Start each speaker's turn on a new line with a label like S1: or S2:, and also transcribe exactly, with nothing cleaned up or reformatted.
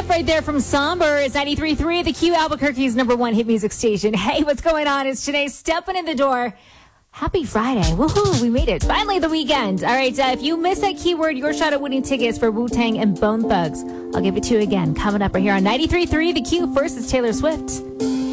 S1: Step right there from Somber. It's ninety-three point three, the Q, Albuquerque's number one hit music station. Hey, what's going on? It's Janae stepping in the door. Happy Friday. Woohoo, we made it. Finally, the weekend. All right, uh, if you missed that keyword, your shot at winning tickets for Wu-Tang and Bone Thugs. I'll give it to you again. Coming up right here on ninety-three point three, the Q. First is Taylor Swift.